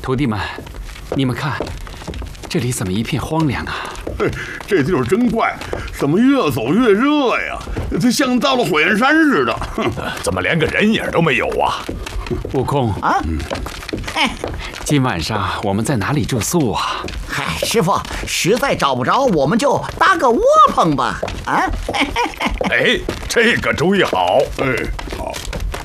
徒弟们，你们看，这里怎么一片荒凉啊？ 这地儿真怪，怎么越走越热呀？这像到了火焰山似的。 怎么连个人影都没有啊？ 悟空啊， 今晚上我们在哪里住宿啊？ 嗨，师傅，实在找不着，我们就搭个窝棚吧。啊， 哎，这个主意好。 哎，好。